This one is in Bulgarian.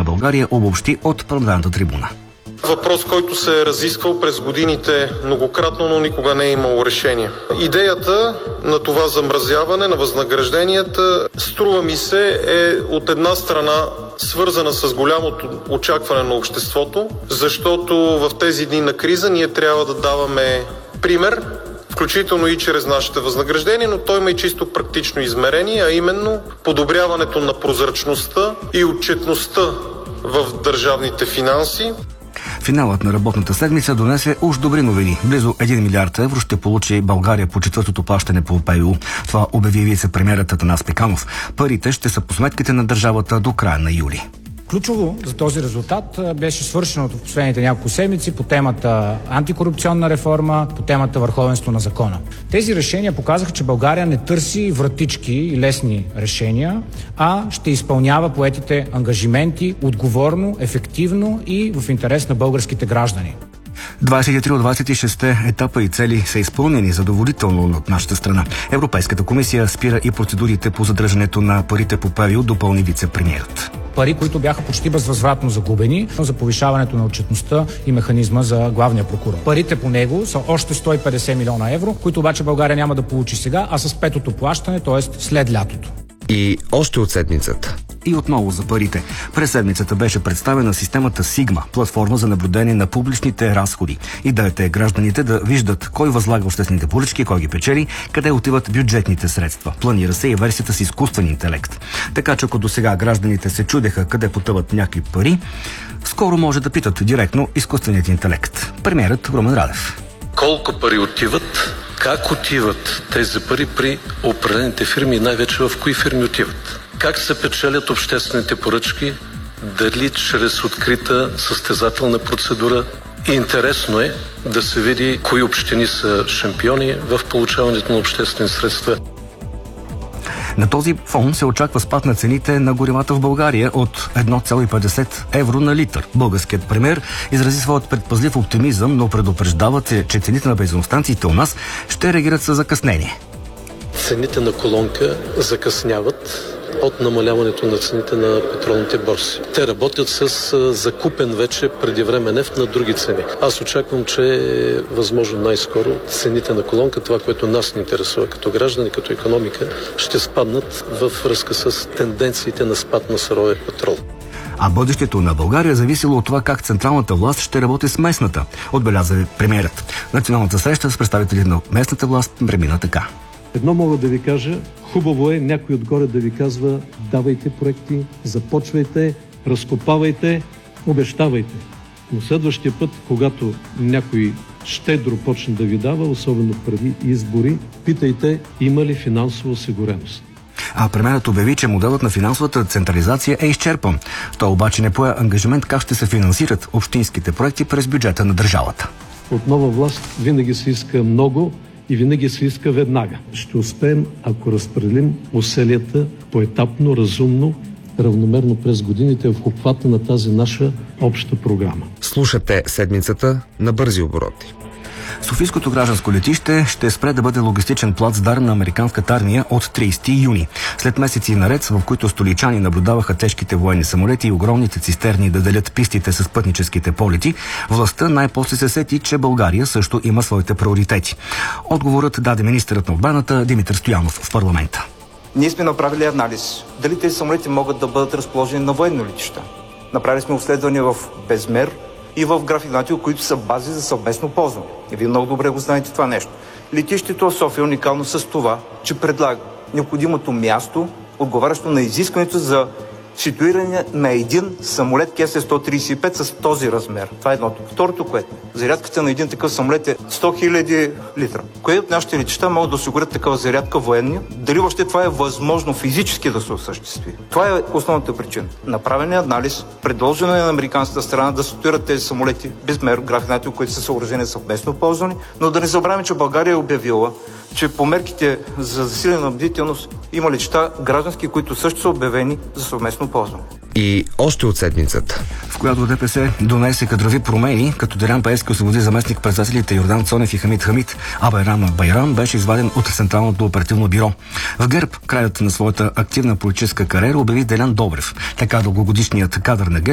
на България обобщи от парламентарната трибуна. Въпрос, който се е разисквал през годините многократно, но никога не е имало решение. Идеята на това замразяване на възнагражденията, струва ми се, е от една страна свързана с голямото очакване на обществото, защото в тези дни на криза ние трябва да даваме пример, включително и чрез нашите възнаграждения, но той има и чисто практично измерение, а именно подобряването на прозрачността и отчетността в държавните финанси. Финалът на работната седмица донесе уж добри новини. Близо 1 милиард евро ще получи България по четвъртото плащане по ПУ. Това обяви вице-премиерът Атанас Пеканов. Парите ще са по сметките на държавата до края на юли. Ключово за този резултат беше свършеното в последните няколко седмици по темата антикорупционна реформа, по темата върховенство на закона. Тези решения показаха, че България не търси вратички и лесни решения, а ще изпълнява поетите ангажименти отговорно, ефективно и в интерес на българските граждани. 23 от 26 етапа и цели са изпълнени задоволително от нашата страна. Европейската комисия спира и процедурите по задържането на парите по ПУ, допълни вице-премиерът. Пари, които бяха почти безвъзвратно загубени за повишаването на отчетността и механизма за главния прокурор. Парите по него са още 150 милиона евро, които обаче България няма да получи сега, а с петото плащане, т.е. след лятото. И още от седмицата. И отново за парите. През седмицата беше представена системата Сигма, платформа за наблюдение на публичните разходи. Идеята е гражданите да виждат кой възлага обществените поръчки, кой ги печели, къде отиват бюджетните средства. Планира се и версията с изкуствен интелект. Така че ако досега гражданите се чудеха къде потъват някакви пари, скоро може да питат директно изкуственият интелект. Премиерът Румен Радев. Колко пари отиват, как отиват тези пари при определените фирми и най-вече в кои фирми отиват? Как се печелят обществените поръчки, дали чрез открита състезателна процедура. Интересно е да се види кои общини са шампиони в получаването на обществени средства. На този фон се очаква спад на цените на горивата в България от 1,50 евро на литър. Българският премиер изрази своят предпазлив оптимизъм, но предупреждава, че цените на бензиностанциите у нас ще реагират със закъснение. Цените на колонка закъсняват от намаляването на цените на петролните борси. Те работят с закупен вече преди време нефт на други цени. Аз очаквам, че е възможно най-скоро цените на колонка, това, което нас ни интересува като граждани, като икономика, ще спаднат във връзка с тенденциите на спад на суровия петрол. А бъдещето на България зависело от това как централната власт ще работи с местната, отбеляза премиерът. Националната среща с представители на местната власт премина така. Едно мога да ви кажа, хубаво е някой отгоре да ви казва: давайте проекти, започвайте, разкопавайте, обещавайте. Но следващия път, когато някой щедро почне да ви дава, особено преди избори, питайте има ли финансова осигуреност. А премиерът обяви, че моделът на финансовата централизация е изчерпан. Той обаче не пое ангажимент как ще се финансират общинските проекти през бюджета на държавата. От нова власт винаги се иска много и винаги се иска веднага. Ще успеем, ако разпределим усилията поетапно, разумно, равномерно през годините в обхвата на тази наша обща програма. Слушате седмицата на бързи обороти. Софийското гражданско летище ще спре да бъде логистичен плацдарм на американската армия от 30 юни. След месеци наред, в които столичани наблюдаваха тежките военни самолети и огромните цистерни да делят пистите с пътническите полети, властта най-после се сети, че България също има своите приоритети. Отговорът даде министърът на отбраната Димитър Стоянов в парламента. Ние сме направили анализ дали тези самолети могат да бъдат разположени на военно летища. Направили сме обследвания в Безмер и в Граф Игнатиево, които са бази за съвместно ползване. И вие много добре го знаете това нещо. Летището в София е уникално с това, че предлага необходимото място, отговарящо на изискването за ситуиране на един самолет КС-135 с този размер. Това е едното. Второто, което зарядката на един такъв самолет е 100 000 литра. Кое от нашите летища могат да осигурят такава зарядка военни? Дали въобще това е възможно физически да се осъществи? Това е основната причина. Направен е анализ, предложено е на американската страна да ситуират тези самолети Безмер, Граф Игнатиево, които са съоръжени съвместно ползвани, но да не забравяме, че България е обявила, че по мерките за засилена бдителност има летища граждански, които също са обявени за съвместно ползване. И още от седмицата, в която ДПС донесе кадрови промени, като Делян Пеевски освободи заместник-председателите Йордан Цонев и Хамид Хамид, а Байрам Байрам беше изваден от Централното оперативно бюро. В ГЕРБ, краят на своята активна политическа кариера, обяви Делян Добрев. Така дългогодишният кадър на ГЕРБ